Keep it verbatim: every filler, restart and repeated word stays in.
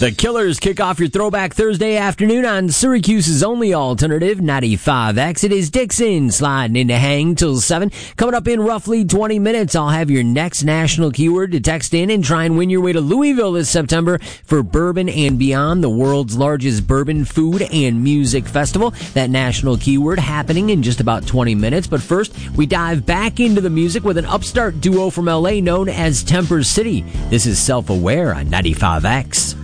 The Killers kick off your Throwback Thursday afternoon on Syracuse's only alternative, ninety-five X. It is Dixon sliding into Hang till seven. Coming up in roughly twenty minutes, I'll have your next national keyword to text in and try and win your way to Louisville this September for Bourbon and Beyond, the world's largest bourbon food and music festival. That national keyword happening in just about twenty minutes. But first, we dive back into the music with an upstart duo from L A known as Temper City. This is Self-Aware on ninety-five X.